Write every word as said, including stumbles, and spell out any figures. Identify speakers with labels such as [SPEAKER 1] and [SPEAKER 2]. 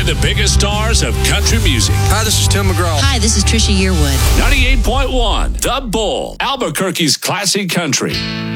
[SPEAKER 1] and the biggest stars of country music.
[SPEAKER 2] Hi, this is Tim McGraw.
[SPEAKER 3] Hi, this is Trisha Yearwood.
[SPEAKER 1] ninety-eight point one, The Bull, Albuquerque's classic country.